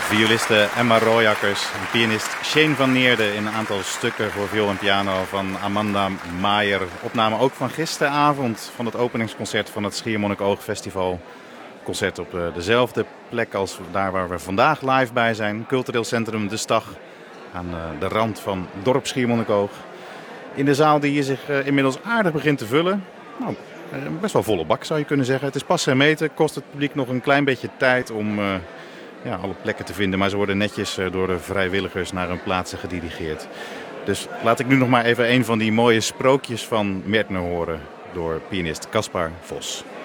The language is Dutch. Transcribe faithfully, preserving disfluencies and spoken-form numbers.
Violiste Emma Royakkers en pianist Shane van Neerden in een aantal stukken voor viool en piano van Amanda Maier. Opname ook van gisteravond van het openingsconcert van het Schiermonnikoog Festival. Concert op dezelfde plek als daar waar we vandaag live bij zijn. Cultureel Centrum De Stag aan de rand van dorp Schiermonnikoog. In de zaal die hier zich inmiddels aardig begint te vullen. Nou, best wel volle bak zou je kunnen zeggen. Het is pas en meten, kost het publiek nog een klein beetje tijd om... Uh, Ja, alle plekken te vinden, maar ze worden netjes door de vrijwilligers naar hun plaatsen gedirigeerd. Dus laat ik nu nog maar even een van die mooie sprookjes van Mertner horen door pianist Caspar Vos.